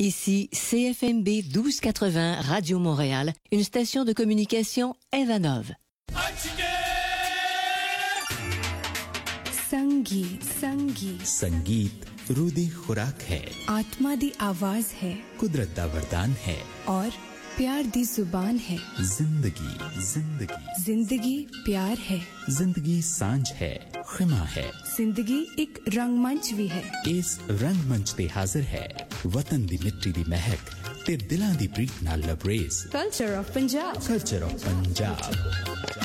Ici CFMB 1280 Radio Montréal, une station de communication Evanov. संगीत संगीत संगीत रूह दी खुराक है, आत्मा दी आवाज है, कुदरत दा वरदान है और प्यार दी जुबान है। जिंदगी जिंदगी जिंदगी प्यार है, जिंदगी सांझ है, खिमा है। जिंदगी एक रंगमंच भी है। इस रंगमंच ते हाजिर है वतन दी मिट्टी दी महक ते दिलां दी प्रीत नाल लबरेज culture of Punjab. Culture of Punjab.